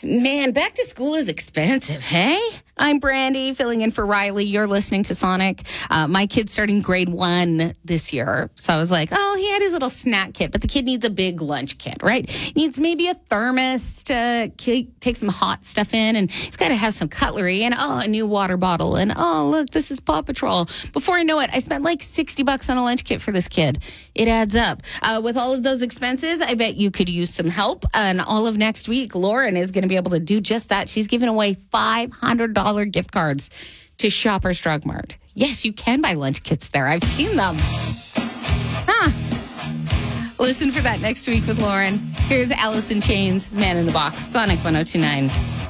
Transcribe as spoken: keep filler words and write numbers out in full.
Man, back to school is expensive, hey? I'm Brandy, filling in for Riley. You're listening to Sonic. Uh, my kid's starting grade one this year. So I was like, oh, he had his little snack kit, but the kid needs a big lunch kit, right? He needs maybe a thermos to take some hot stuff in, and he's got to have some cutlery and, oh, a new water bottle. And, oh, look, this is Paw Patrol. Before I know it, I spent like sixty bucks on a lunch kit for this kid. It adds up. Uh, with all of those expenses, I bet you could use some help. And all of next week, Lauren is going to be able to do just that. She's giving away five hundred dollars gift cards to Shoppers Drug Mart. Yes, you can buy lunch kits there. I've seen them. Huh. Listen for that next week with Lauren. Here's Alice in Chains, Man in the Box, Sonic one oh two point nine.